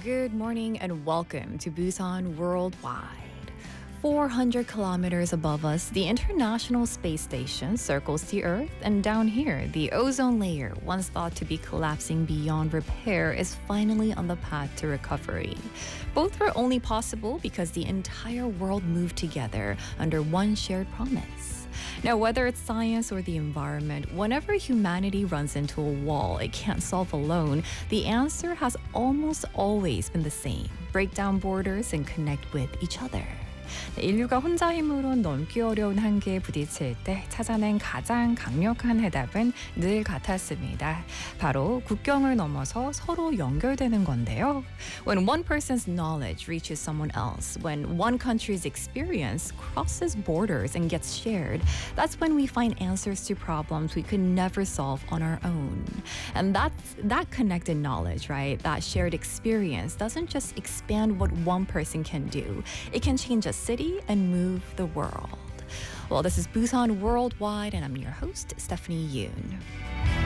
Good morning and welcome to Busan Worldwide. 400 kilometers above us, the International Space Station circles the Earth, and down here, the ozone layer, once thought to be collapsing beyond repair, is finally on the path to recovery. Both were only possible because the entire world moved together under one shared promise. Now, whether it's science or the environment, whenever humanity runs into a wall it can't solve alone, the answer has almost always been the same: break down borders and connect with each other. 네, 인류가 혼자 힘으로 넘기 어려운 한계에 부딪힐 때 찾아낸 가장 강력한 해답은 늘 같았습니다. 바로 국경을 넘어서 서로 연결되는 건데요. When one person's knowledge reaches someone else, when one country's experience crosses borders and gets shared, that's when we find answers to problems we could never solve on our own. And that connected knowledge, right? That shared experience doesn't just expand what one person can do. It can change a city and move the world. Well, this is Busan Worldwide, and I'm your host, Stephanie Yoon.